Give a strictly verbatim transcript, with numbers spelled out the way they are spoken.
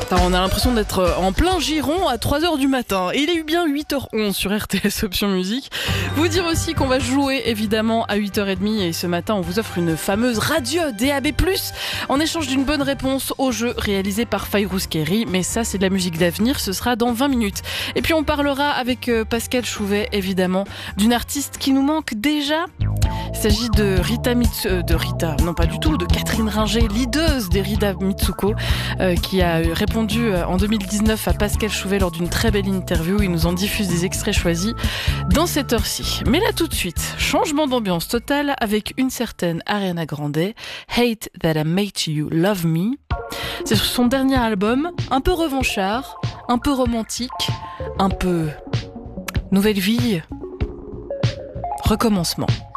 Alors, on a l'impression d'être en plein giron à trois heures du matin. Et il est bien huit heures onze sur R T S Option Musique. Vous dire aussi qu'on va jouer évidemment à huit heures trente et ce matin on vous offre une fameuse radio D A B plus, en échange d'une bonne réponse au jeu réalisé par Fayrouz Kerry. Mais ça c'est de la musique d'avenir, ce sera dans vingt minutes. Et puis on parlera avec Pascal Chouvet évidemment d'une artiste qui nous manque déjà. Il s'agit de Rita Mitsu, euh, de Rita, non pas du tout, de Catherine Ringer, leaduse des Rita Mitsuko, euh, qui a répondu euh, en deux mille dix-neuf à Pascal Chouvet lors d'une très belle interview. Il nous en diffuse des extraits choisis dans cette heure-ci. Mais là tout de suite, changement d'ambiance totale avec une certaine Ariana Grande, Hate That I Made You Love Me. C'est son dernier album, un peu revanchard, un peu romantique, un peu nouvelle vie, recommencement.